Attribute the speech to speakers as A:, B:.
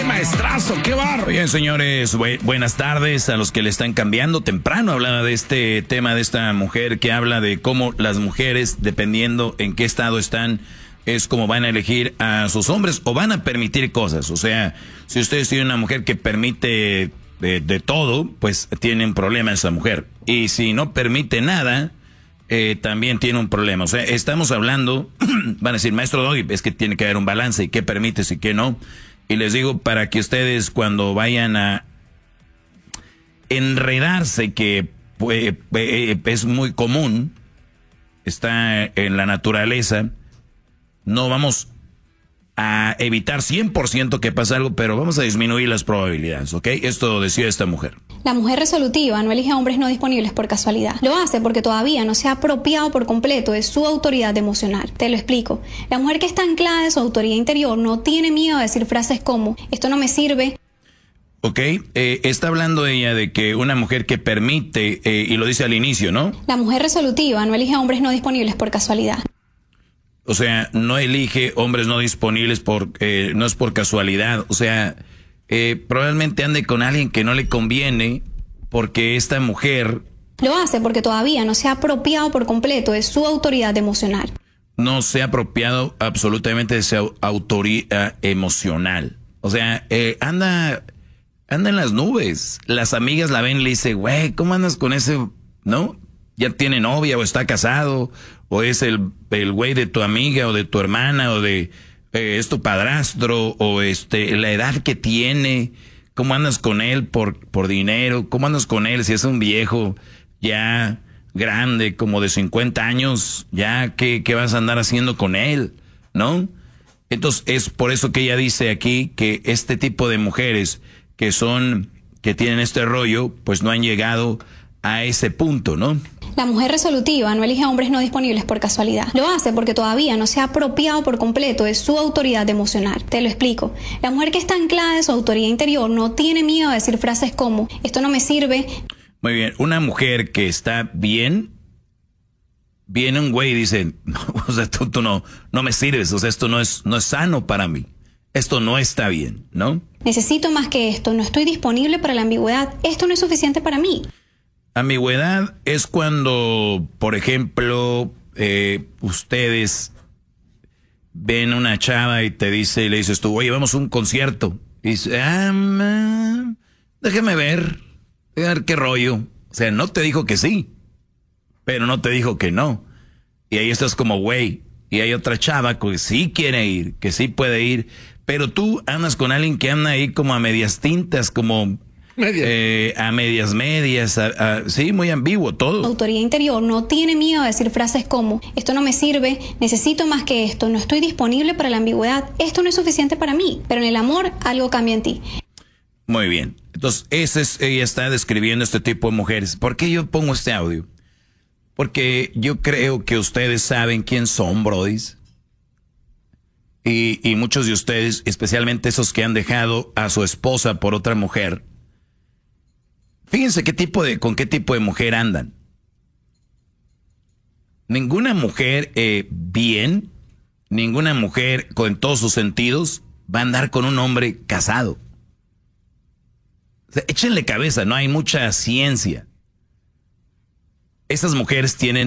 A: maestrazo! ¡Qué barro! Bien, señores, buenas tardes a los que le están cambiando. Temprano hablaba de este tema de esta mujer que habla de cómo las mujeres, dependiendo en qué estado están, es como van a elegir a sus hombres o van a permitir cosas. O sea, si ustedes tienen una mujer que permite de todo, pues tiene un problema esa mujer. Y si no permite nada, también tiene un problema. O sea, estamos hablando, van a decir, maestro Doggy, es que tiene que haber un balance y qué permites y qué no. Y les digo para que ustedes cuando vayan a enredarse, que es muy común, está en la naturaleza, no vamos a evitar 100% que pase algo, pero vamos a disminuir las probabilidades, ¿ok? Esto decía esta mujer.
B: La mujer resolutiva no elige a hombres no disponibles por casualidad. Lo hace porque todavía no se ha apropiado por completo de su autoridad emocional. Te lo explico. La mujer que está anclada en su autoridad interior no tiene miedo a decir frases como, esto no me sirve.
A: Ok, está hablando ella de que una mujer que permite, y lo dice al inicio, ¿no?
B: La mujer resolutiva no elige a hombres no disponibles por casualidad.
A: O sea, no elige hombres no disponibles no es por casualidad. O sea, probablemente ande con alguien que no le conviene porque esta mujer...
B: Lo hace porque todavía no se ha apropiado por completo de su autoridad emocional.
A: No se ha apropiado absolutamente de su autoridad emocional. O sea, anda en las nubes. Las amigas la ven y le dicen, güey, ¿cómo andas con ese, no? Ya tiene novia o está casado, o es el güey de tu amiga o de tu hermana o de es tu padrastro, o la edad que tiene, cómo andas con él por dinero, cómo andas con él si es un viejo ya grande, como de 50 años, ya qué vas a andar haciendo con él, ¿no? Entonces es por eso que ella dice aquí que este tipo de mujeres que tienen este rollo, pues no han llegado a ese punto, ¿no?
B: La mujer resolutiva no elige a hombres no disponibles por casualidad. Lo hace porque todavía no se ha apropiado por completo de su autoridad emocional. Te lo explico. La mujer que está anclada en su autoridad interior no tiene miedo a decir frases como, esto no me sirve.
A: Muy bien, una mujer que está bien, viene un güey y dice, no, o sea, tú no me sirves, o sea, esto no es sano para mí. Esto no está bien, ¿no?
B: Necesito más que esto, no estoy disponible para la ambigüedad, esto no es suficiente para mí.
A: Ambigüedad es cuando, por ejemplo, ustedes ven una chava y le dices tú, oye, vamos a un concierto. Y dice, déjame ver qué rollo. O sea, no te dijo que sí, pero no te dijo que no. Y ahí estás como, güey. Y hay otra chava que sí quiere ir, que sí puede ir, pero tú andas con alguien que anda ahí como a medias tintas, como... a medias, sí, muy ambiguo todo.
B: La autoridad interior no tiene miedo a decir frases como, esto no me sirve, necesito más que esto, no estoy disponible para la ambigüedad, esto no es suficiente para mí, pero en el amor algo cambia en ti.
A: Muy bien, entonces ella está describiendo este tipo de mujeres. ¿Por qué yo pongo este audio? Porque yo creo que ustedes saben quién son, brodis. Y muchos de ustedes, especialmente esos que han dejado a su esposa por otra mujer, fíjense con qué tipo de mujer andan. Ninguna mujer bien, ninguna mujer con todos sus sentidos va a andar con un hombre casado. O sea, échenle cabeza, no hay mucha ciencia. Estas mujeres tienen